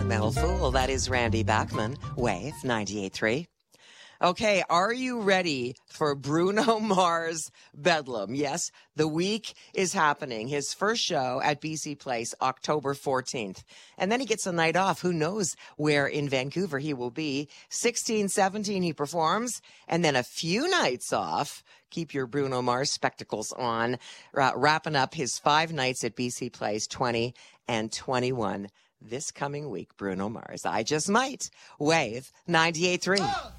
Sentimental Fool. That is Randy Bachman, Wave 98.3. Okay, are you ready for Bruno Mars Bedlam? Yes, the week is happening. His first show at BC Place, October 14th. And then he gets a night off. Who knows where in Vancouver he will be. 16, 17 he performs, and then a few nights off. Keep your Bruno Mars spectacles on. Wrapping up his 5 nights at BC Place, 20 and 21. This coming week, Bruno Mars. I Just Might. Wave 98.3.